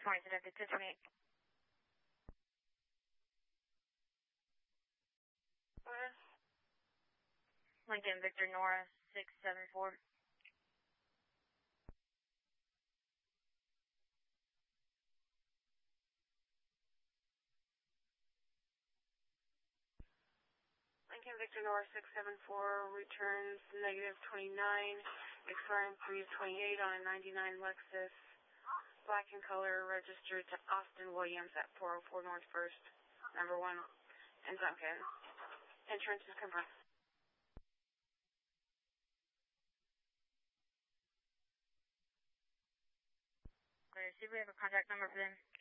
20 connected to 28. Lincoln Victor Nora 674. Lincoln Victor Nora 674 returns negative 29, expiring period 28 on a 99 Lexus, black in color, registered to Austin Williams at 404 North 1st, number 1 in Duncan. Insurance is confirmed. See if we have a contact number for them.